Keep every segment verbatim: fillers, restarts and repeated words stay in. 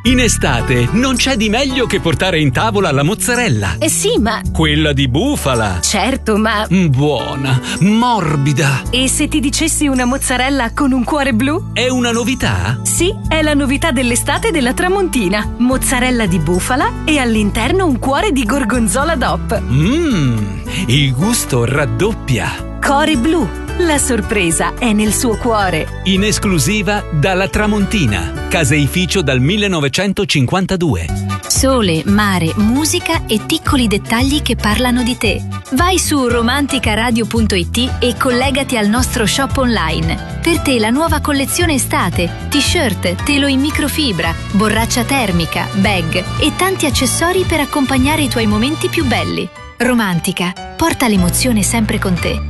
In estate non c'è di meglio che portare in tavola la mozzarella. Eh sì, ma... Quella di bufala. Certo, ma... Buona, morbida. E se ti dicessi una mozzarella con un cuore blu? È una novità? Sì, è la novità dell'estate della Tramontina. Mozzarella di bufala e all'interno un cuore di gorgonzola D O P. Mmm, il gusto raddoppia. Cuore blu. La sorpresa è nel suo cuore. In esclusiva dalla Tramontina, caseificio dal millenovecentocinquantadue. Sole, mare, musica e piccoli dettagli che parlano di te. Vai su romanticaradio punto it e collegati al nostro shop online. Per te la nuova collezione estate, t-shirt, telo in microfibra, borraccia termica, bag e tanti accessori per accompagnare i tuoi momenti più belli. Romantica, porta l'emozione sempre con te.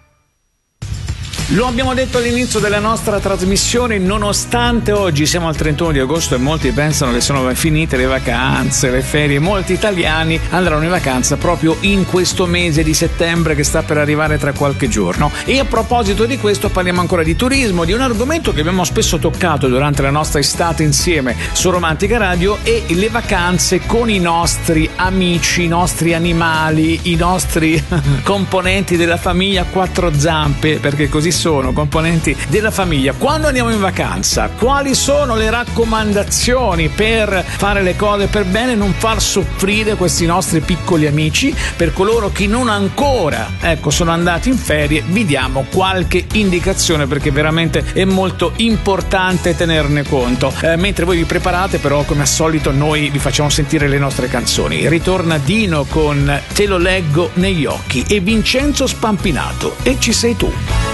Lo abbiamo detto all'inizio della nostra trasmissione, nonostante oggi siamo al trentuno di agosto e molti pensano che sono finite le vacanze, le ferie, molti italiani andranno in vacanza proprio in questo mese di settembre che sta per arrivare tra qualche giorno. E a proposito di questo parliamo ancora di turismo, di un argomento che abbiamo spesso toccato durante la nostra estate insieme su Romantica Radio, e le vacanze con i nostri amici, i nostri animali, i nostri componenti della famiglia quattro zampe, perché così sono, componenti della famiglia. Quando andiamo in vacanza, quali sono le raccomandazioni per fare le cose per bene, non far soffrire questi nostri piccoli amici? Per coloro che non ancora, ecco, sono andati in ferie, vi diamo qualche indicazione, perché veramente è molto importante tenerne conto. Eh, mentre voi vi preparate, però, come al solito, noi vi facciamo sentire le nostre canzoni. Ritorna Dino con Te lo leggo negli occhi e Vincenzo Spampinato, E ci sei tu.